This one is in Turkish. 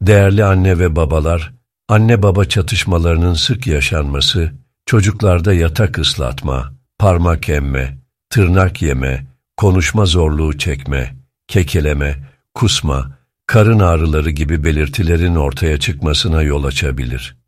Değerli anne ve babalar, anne baba çatışmalarının sık yaşanması, çocuklarda yatak ıslatma, parmak emme, tırnak yeme, konuşma zorluğu çekme, kekeleme, kusma, karın ağrıları gibi belirtilerin ortaya çıkmasına yol açabilir.